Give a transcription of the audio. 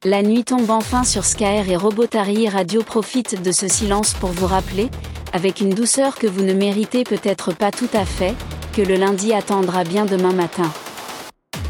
La nuit tombe enfin sur Skaer et Robotari Radio profite de ce silence pour vous rappeler, avec une douceur que vous ne méritez peut-être pas tout à fait, que le lundi attendra bien demain matin.